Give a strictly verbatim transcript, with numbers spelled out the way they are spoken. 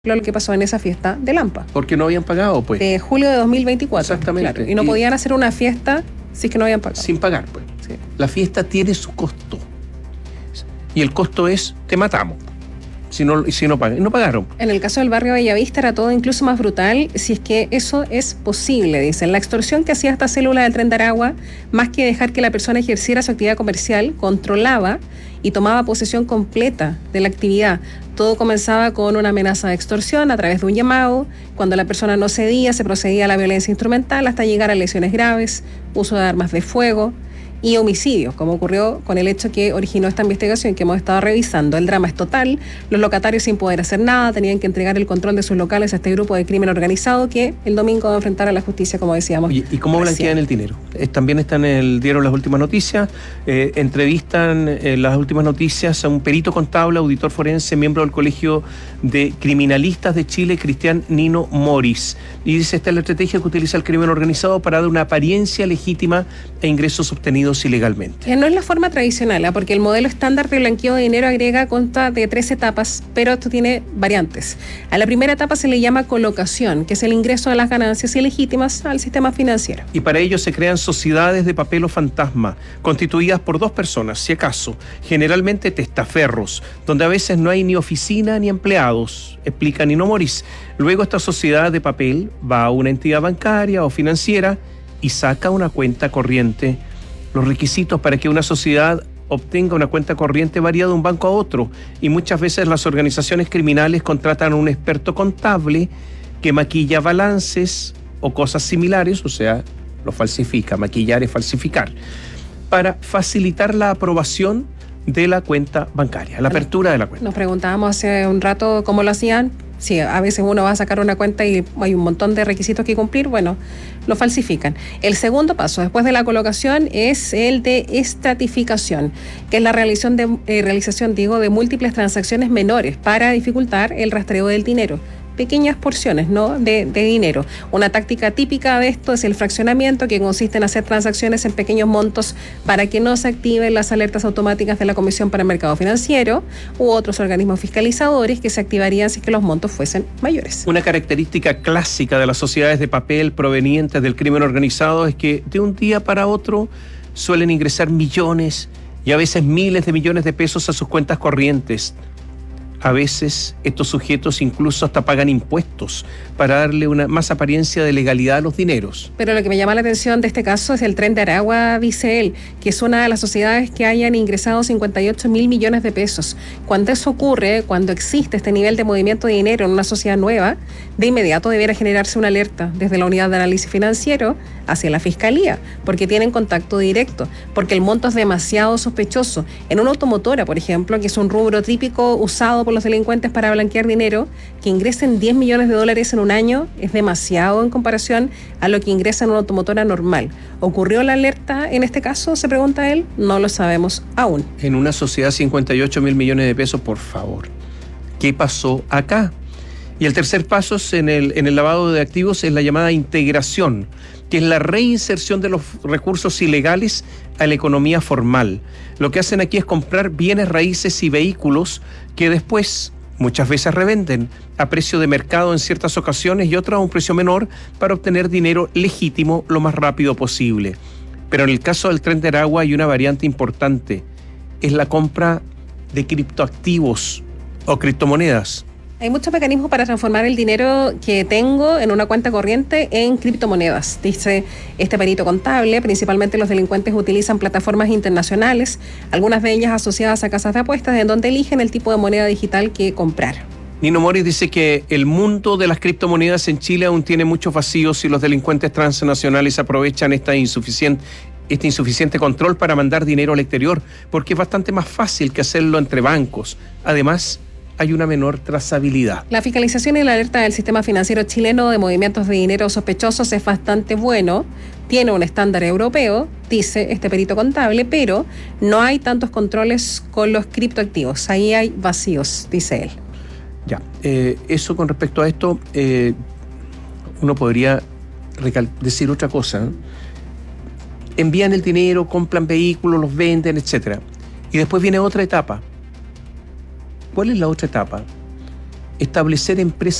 lo que pasó en esa fiesta de Lampa. Porque no habían pagado, pues. De julio de dos mil veinticuatro. Exactamente. Claro, y no y podían hacer una fiesta si es que no habían pagado. Sin pagar, pues. Sí. La fiesta tiene su costo. Y el costo es, te matamos. Si no, si no pagan. Y no pagaron. En el caso del barrio Bellavista era todo incluso más brutal, si es que eso es posible, dicen. La extorsión que hacía esta célula del Tren de Aragua, más que dejar que la persona ejerciera su actividad comercial, controlaba y tomaba posesión completa de la actividad. Todo comenzaba con una amenaza de extorsión a través de un llamado. Cuando la persona no cedía, se procedía a la violencia instrumental hasta llegar a lesiones graves, uso de armas de fuego y homicidios, como ocurrió con el hecho que originó esta investigación que hemos estado revisando. El drama es total, los locatarios sin poder hacer nada, tenían que entregar el control de sus locales a este grupo de crimen organizado que el domingo va a enfrentar a la justicia, como decíamos. Oye, ¿y cómo blanquean el dinero? Eh, también está en el diario Las Últimas Noticias, eh, entrevistan eh, Las Últimas Noticias a un perito contable, auditor forense, miembro del Colegio de Criminalistas de Chile, Cristian Nino Moris. Y dice, esta es la estrategia que utiliza el crimen organizado para dar una apariencia legítima e ingresos obtenidos ilegalmente. Que no es la forma tradicional, ¿eh? Porque el modelo estándar de blanqueo de dinero agrega consta de tres etapas, pero esto tiene variantes. A la primera etapa se le llama colocación, que es el ingreso de las ganancias ilegítimas al sistema financiero. Y para ello se crean sociedades de papel o fantasma, constituidas por dos personas, si acaso, generalmente testaferros, donde a veces no hay ni oficina ni empleados, explica Nino Moris. Luego esta sociedad de papel va a una entidad bancaria o financiera y saca una cuenta corriente. Los requisitos para que una sociedad obtenga una cuenta corriente varía de un banco a otro y muchas veces las organizaciones criminales contratan a un experto contable que maquilla balances o cosas similares, o sea, lo falsifica. Maquillar es falsificar, para facilitar la aprobación de la cuenta bancaria, la apertura de la cuenta. Nos preguntábamos hace un rato cómo lo hacían. Sí, a veces uno va a sacar una cuenta y hay un montón de requisitos que cumplir, bueno, lo falsifican. El segundo paso, después de la colocación, es el de estratificación, que es la realización de, eh, realización, digo, de múltiples transacciones menores para dificultar el rastreo del dinero. Pequeñas porciones, ¿no?, de, de dinero. Una táctica típica de esto es el fraccionamiento, que consiste en hacer transacciones en pequeños montos para que no se activen las alertas automáticas de la Comisión para el Mercado Financiero u otros organismos fiscalizadores que se activarían si es que los montos fuesen mayores. Una característica clásica de las sociedades de papel provenientes del crimen organizado es que de un día para otro suelen ingresar millones y a veces miles de millones de pesos a sus cuentas corrientes. A veces estos sujetos incluso hasta pagan impuestos para darle una más apariencia de legalidad a los dineros. Pero lo que me llama la atención de este caso es el Tren de Aragua, dice él, que es una de las sociedades que hayan ingresado cincuenta y ocho mil millones de pesos. Cuando eso ocurre, cuando existe este nivel de movimiento de dinero en una sociedad nueva, de inmediato debiera generarse una alerta desde la unidad de análisis financiero hacia la Fiscalía, porque tienen contacto directo, porque el monto es demasiado sospechoso. En una automotora, por ejemplo, que es un rubro típico usado por los delincuentes para blanquear dinero, que ingresen diez millones de dólares en un año es demasiado en comparación a lo que ingresa en una automotora normal. ¿Ocurrió la alerta en este caso? Se pregunta él. No lo sabemos aún. En una sociedad cincuenta y ocho mil millones de pesos, por favor. ¿Qué pasó acá? Y el tercer paso es en el, en el lavado de activos es la llamada integración, que es la reinserción de los recursos ilegales a la economía formal. Lo que hacen aquí es comprar bienes raíces y vehículos que después muchas veces revenden a precio de mercado en ciertas ocasiones y otras a un precio menor para obtener dinero legítimo lo más rápido posible. Pero en el caso del Tren de Aragua hay una variante importante, es la compra de criptoactivos o criptomonedas. Hay muchos mecanismos para transformar el dinero que tengo en una cuenta corriente en criptomonedas, dice este perito contable. Principalmente los delincuentes utilizan plataformas internacionales, algunas de ellas asociadas a casas de apuestas, en donde eligen el tipo de moneda digital que comprar. Nino Moris dice que el mundo de las criptomonedas en Chile aún tiene muchos vacíos y los delincuentes transnacionales aprovechan esta insuficiente este insuficiente control para mandar dinero al exterior, porque es bastante más fácil que hacerlo entre bancos. Además, hay una menor trazabilidad. La fiscalización y la alerta del sistema financiero chileno de movimientos de dinero sospechosos es bastante bueno, tiene un estándar europeo, dice este perito contable, pero no hay tantos controles con los criptoactivos. Ahí hay vacíos, dice él. Ya, eh, eso con respecto a esto, eh, uno podría recal- decir otra cosa, ¿no? Envían el dinero, compran vehículos, los venden, etcétera. Y después viene otra etapa. ¿Cuál es la otra etapa? establecer empresas